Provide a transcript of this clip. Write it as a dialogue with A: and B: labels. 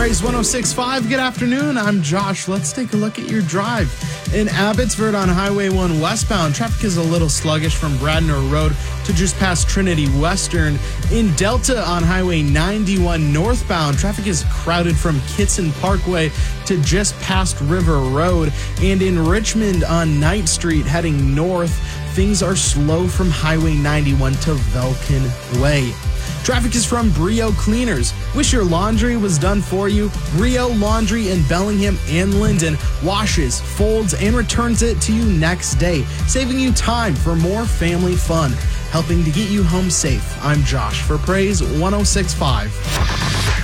A: Praise 106.5. Good afternoon. I'm Josh. Let's take a look at your drive. In Abbotsford on Highway 1 westbound, traffic is a little sluggish from Bradnor Road to just past Trinity Western. In Delta on Highway 91 northbound, traffic is crowded from Kitson Parkway to just past River Road. And in Richmond on Knight Street heading north, things are slow from Highway 91 to Velkin Way. Traffic is from Brio Cleaners. Wish your laundry was done for you? Brio Laundry in Bellingham and Linden washes, folds, and returns it to you next day, saving you time for more family fun, helping to get you home safe. I'm Josh for Praise 106.5.